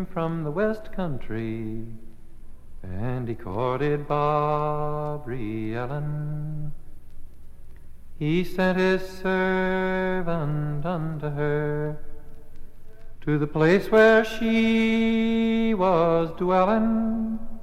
from the west country, and he courted Barbary Ellen. He sent his servant unto her to the place where she was dwelling,